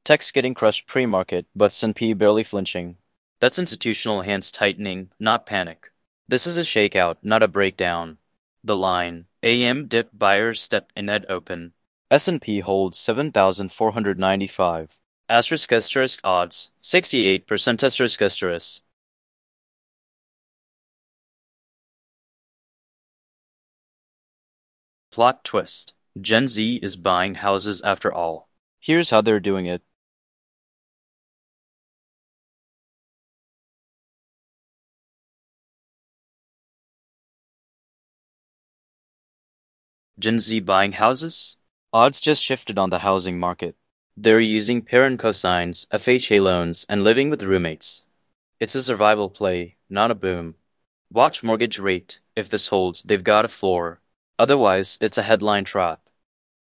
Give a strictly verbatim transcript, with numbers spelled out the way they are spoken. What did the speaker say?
Tech's getting crushed pre-market, but S and P barely flinching. That's institutional hands tightening, not panic. This is a shakeout, not a breakdown. The line. A M dip buyers step in at open. S and P holds seven thousand four hundred ninety-five. Asterisk asterisk odds. sixty-eight percent asterisk asterisk. Plot twist. Gen Z is buying houses after all. Here's how they're doing it. Gen Z buying houses? Odds just shifted on the housing market. They're using parent cosigns, F H A loans, and living with roommates. It's a survival play, not a boom. Watch mortgage rate. If this holds, they've got a floor. Otherwise, it's a headline trap.